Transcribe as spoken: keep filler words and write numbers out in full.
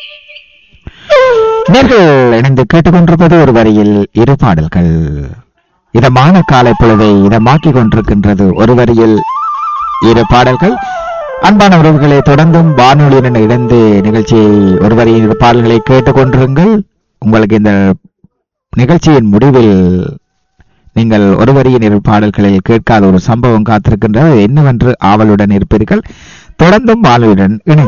நேர்கள் இணைந்து கேட்டுக்கொண்டிருப்பது ஒரு வரியில் இரு பாடல்கள். இதமான காலை பொழுதை இதமாக்கிக் கொண்டிருக்கின்றது ஒரு வரியில் இரு பாடல்கள். அன்பான உறவுகளை தொடர்ந்தும் வானொலியுடன் இணைந்து நிகழ்ச்சியை ஒரு வரியில் இரு பாடல்களை கேட்டுக்கொண்டிருங்கள். உங்களுக்கு இந்த நிகழ்ச்சியின் முடிவில் நீங்கள் ஒரு வரியின் இரு பாடல்களில் கேட்காத ஒரு சம்பவம் காத்திருக்கின்றது. என்னவென்று ஆவலுடன் இருப்பீர்கள். தொடர்ந்தும் வானொலியுடன் இணைந்து